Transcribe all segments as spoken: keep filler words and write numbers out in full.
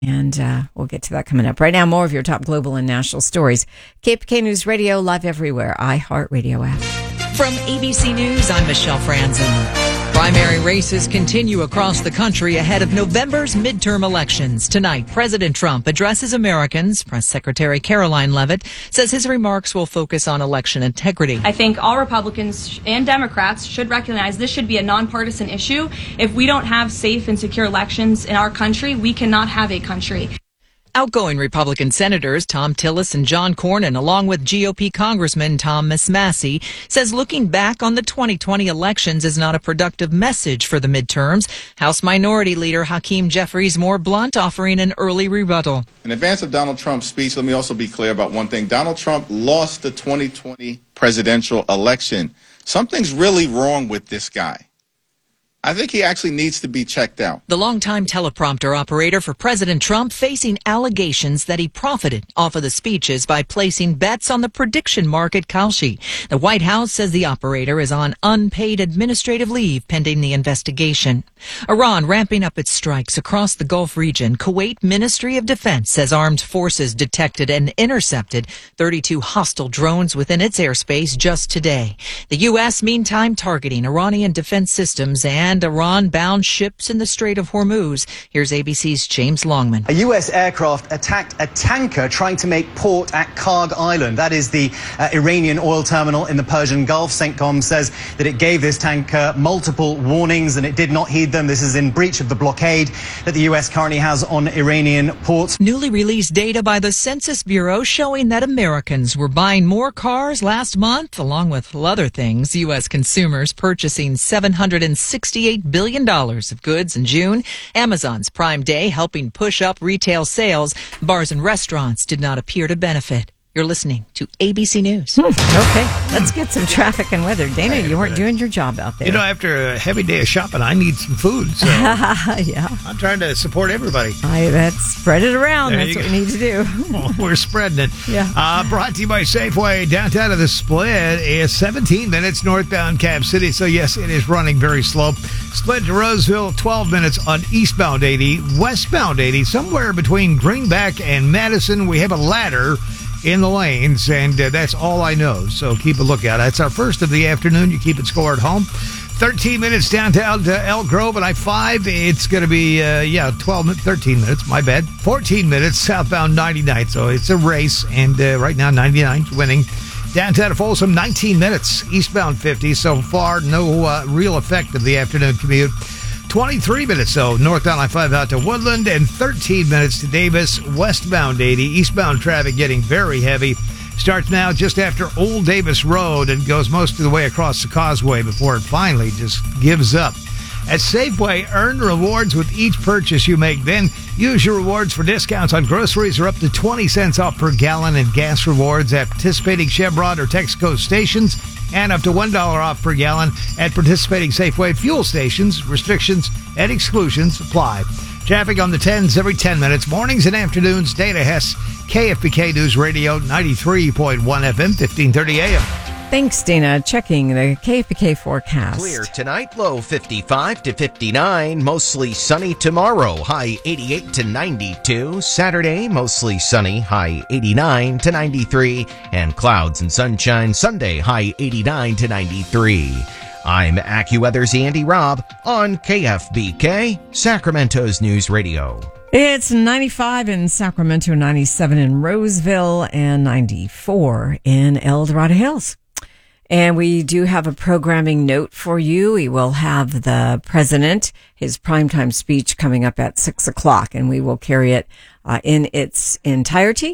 And uh, we'll get to that coming up. Right now, more of your top global and national stories. K P K News Radio, live everywhere. iHeartRadio app. From A B C News, I'm Michelle Franzen. Primary races continue across the country ahead of November's midterm elections. Tonight, President Trump addresses Americans. Press Secretary Caroline Leavitt says his remarks will focus on election integrity. I think all Republicans and Democrats should recognize this should be a nonpartisan issue. If we don't have safe and secure elections in our country, we cannot have a country. Outgoing Republican Senators Thom Tillis and John Cornyn, along with G O P Congressman Thomas Massie, says looking back on the twenty twenty elections is not a productive message for the midterms. House Minority Leader Hakeem Jeffries more blunt, offering an early rebuttal. In advance of Donald Trump's speech, let me also be clear about one thing. Donald Trump lost the twenty twenty presidential election. Something's really wrong with this guy. I think he actually needs to be checked out. The longtime teleprompter operator for President Trump facing allegations that he profited off of the speeches by placing bets on the prediction market Kalshi. The White House says the operator is on unpaid administrative leave pending the investigation. Iran ramping up its strikes across the Gulf region. Kuwait Ministry of Defense says armed forces detected and intercepted thirty-two hostile drones within its airspace just today. The U S meantime targeting Iranian defense systems and And Iran-bound ships in the Strait of Hormuz. Here's A B C's James Longman. A U S aircraft attacked a tanker trying to make port at Karg Island. That is the uh, Iranian oil terminal in the Persian Gulf. CENTCOM says that it gave this tanker multiple warnings and it did not heed them. This is in breach of the blockade that the U S currently has on Iranian ports. Newly released data by the Census Bureau showing that Americans were buying more cars last month, along with other things. U S consumers purchasing seven hundred sixty-eight billion dollars of goods in June. Amazon's Prime Day helping push up retail sales. Bars and restaurants did not appear to benefit. You're listening to A B C News. Hmm, okay, let's get some traffic and weather. Dana, you weren't doing your job out there. You know, after a heavy day of shopping, I need some food. So yeah. I'm trying to support everybody. I, that's spread it around. There That's what go. we need to do. Well, we're spreading it. Yeah. Uh, brought to you by Safeway. Downtown of the Split is seventeen minutes northbound Cab City. So, yes, it is running very slow. Split to Roseville, twelve minutes on eastbound eighty. Westbound eighty, somewhere between Greenback and Madison, we have a ladder in the lanes, and uh, that's all I know. So keep a lookout. That's our first of the afternoon. You keep it score at home. thirteen minutes downtown to Elk Grove and I five. It's going to be, uh, yeah, twelve, thirteen minutes. My bad. fourteen minutes southbound ninety-nine. So it's a race, and uh, right now ninety-nine's winning. Downtown to Folsom, nineteen minutes. Eastbound fifty. So far, no uh, real effect of the afternoon commute. twenty-three minutes, though, northbound I five out to Woodland, and thirteen minutes to Davis, westbound eighty. Eastbound traffic getting very heavy. Starts now just after Old Davis Road and goes most of the way across the causeway before it finally just gives up. At Safeway, earn rewards with each purchase you make. Then use your rewards for discounts on groceries or up to twenty cents off per gallon, and gas rewards at participating Chevron or Texaco stations, and up to one dollar off per gallon at participating Safeway fuel stations. Restrictions and exclusions apply. Traffic on the tens every ten minutes. Mornings and afternoons. Dana Hess, K F B K News Radio, ninety-three point one F M, fifteen thirty A M. Thanks, Dana. Checking the K F B K forecast. Clear tonight, low fifty-five to fifty-nine. Mostly sunny tomorrow, high eighty-eight to ninety-two. Saturday, mostly sunny, high eighty-nine to ninety-three. And clouds and sunshine Sunday, high eighty-nine to ninety-three. I'm AccuWeather's Andy Robb on K F B K, Sacramento's News Radio. It's ninety-five in Sacramento, ninety-seven in Roseville, and ninety-four in El Dorado Hills. And we do have a programming note for you. We will have the president, his primetime speech coming up at six o'clock, and we will carry it uh, in its entirety.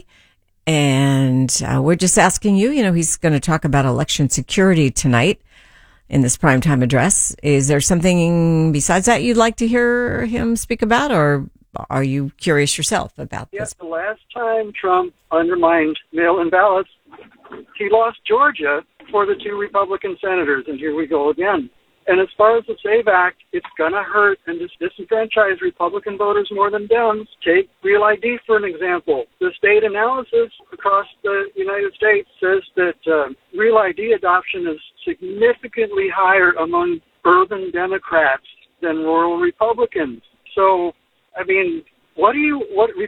And uh, we're just asking you, you know, he's going to talk about election security tonight in this primetime address. Is there something besides that you'd like to hear him speak about, or are you curious yourself about yes, this? The last time Trump undermined mail-in ballots, he lost Georgia for the two Republican senators, and here we go again. And as far as the SAVE Act, it's going to hurt and dis- disenfranchise Republican voters more than Dems. Take Real I D for an example. The state analysis across the United States says that uh, Real I D adoption is significantly higher among urban Democrats than rural Republicans. So, I mean, What do you what